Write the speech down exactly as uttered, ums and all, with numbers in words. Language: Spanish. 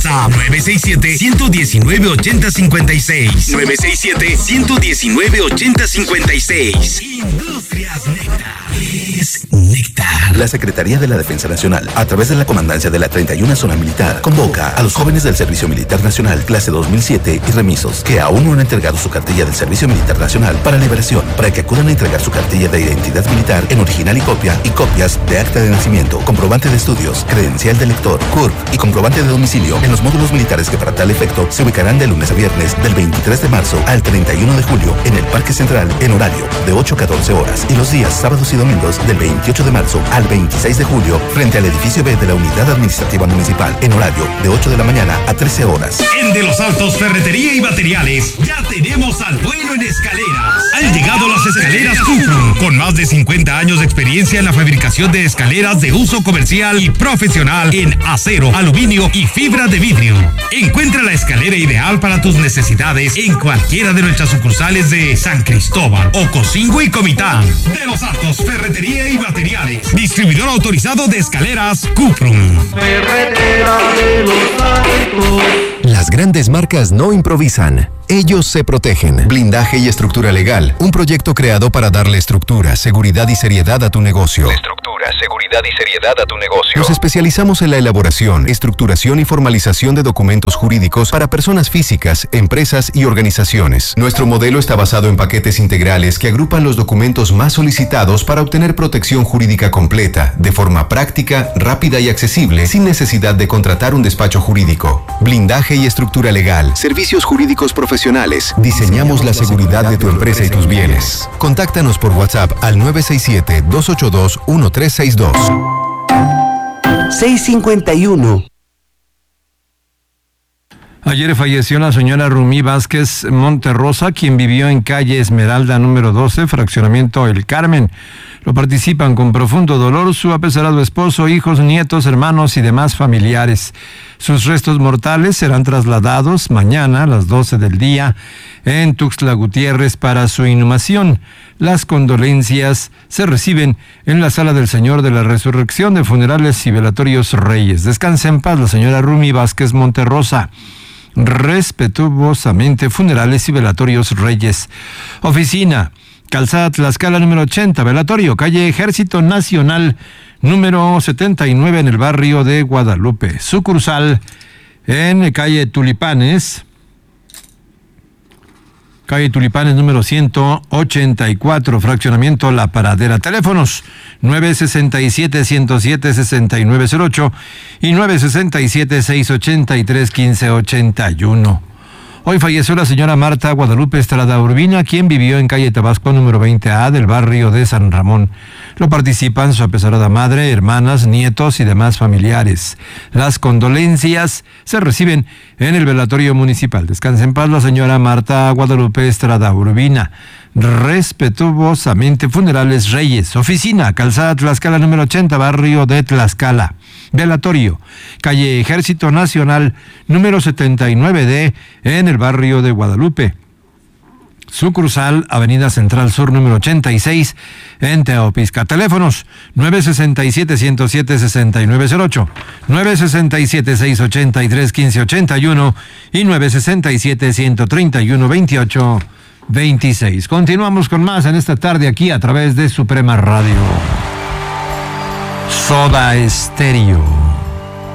WhatsApp nueve seis siete, uno uno nueve, ocho cero cinco seis. nueve seis siete, uno uno nueve, ocho cero cinco seis. Industrias Néctar. Es Néctar. La Secretaría de la Defensa Nacional, a través de la Comandancia de la treinta y una Zona Militar, convoca a los jóvenes del Servicio Militar Nacional, clase dos mil siete y remisos, que aún no han entregado su cartilla del Servicio Militar Nacional para liberación, para que acudan a entregar su cartilla de identidad militar en original y copia, y copias de acta de nacimiento, comprobante de estudios, credencial de lector, C U R P y comprobante de domicilio en los módulos militares que para tal efecto se ubicarán de lunes a viernes del veintitrés de marzo al treinta y uno de julio en el Parque Central en horario de ocho a catorce horas y los días sábados y domingos del veintiocho de marzo al veintiséis de julio frente al edificio B de la Unidad Administrativa Municipal en horario de ocho de la mañana a trece horas. En De los Altos Ferretería y Materiales ya tenemos al bueno en escaleras. Han llegado las escaleras Cuprum, con más de cincuenta años de experiencia en la fabricación de escaleras de uso comercial y profesional en acero, aluminio y fibra de vidrio. Encuentra la escalera ideal para tus necesidades en cualquiera de nuestras sucursales de San Cristóbal, Ocosingo y Comitán. De los Altos Ferretería y Materiales, distribuidor autorizado de escaleras Cuprum. Ferretera de los Altos. Las grandes marcas no improvisan, ellos se protegen. Blindaje y estructura legal, un proyecto creado para darle estructura, seguridad y seriedad a tu negocio. Estructura, seguridad y seriedad a tu negocio. Nos especializamos en la elaboración, estructuración y formalización de documentos jurídicos para personas físicas, empresas y organizaciones. Nuestro modelo está basado en paquetes integrales que agrupan los documentos más solicitados para obtener protección jurídica completa, de forma práctica, rápida y accesible, sin necesidad de contratar un despacho jurídico. Blindaje y estructura legal, servicios jurídicos profesionales. Diseñamos la seguridad de tu empresa y tus bienes. Contáctanos por WhatsApp al nueve seis siete, dos ocho dos, uno tres seis dos. seiscientos cincuenta y uno. Ayer falleció la señora Rumí Vázquez Monterrosa, quien vivió en calle Esmeralda número doce, fraccionamiento El Carmen. Lo participan con profundo dolor su apesarado esposo, hijos, nietos, hermanos y demás familiares. Sus restos mortales serán trasladados mañana a las doce del día en Tuxtla Gutiérrez para su inhumación. Las condolencias se reciben en la Sala del Señor de la Resurrección de Funerales y Velatorios Reyes. Descanse en paz la señora Rumí Vázquez Monterrosa. Respetuosamente, Funerales y Velatorios Reyes. Oficina, Calzada Tlaxcala número ochenta, velatorio, calle Ejército Nacional número setenta y nueve en el barrio de Guadalupe. Sucursal en calle Tulipanes, calle Tulipanes número ciento ochenta y cuatro, fraccionamiento La Paradera. Teléfonos nueve seis siete, uno cero siete, seis nueve cero ocho y nueve seis siete, seis ocho tres, uno cinco ocho uno. Hoy falleció la señora Marta Guadalupe Estrada Urbina, quien vivió en calle Tabasco número veinte A del barrio de San Ramón. Lo participan su apesarada madre, hermanas, nietos y demás familiares. Las condolencias se reciben en el velatorio municipal. Descanse en paz la señora Marta Guadalupe Estrada Urbina. Respetuosamente, Funerales Reyes. Oficina, Calzada Tlaxcala número ochenta, barrio de Tlaxcala. Velatorio, calle Ejército Nacional número setenta y nueve D en el barrio de Guadalupe. Sucursal, Avenida Central Sur número ochenta y seis en Teopisca. Teléfonos nueve seis siete, uno cero siete, seis nueve cero ocho, nueve seis siete, seis ocho tres, uno cinco ocho uno y nueve seis siete, uno tres uno, veintiocho veintiséis. Continuamos con más en esta tarde aquí a través de Suprema Radio. Soda Estéreo.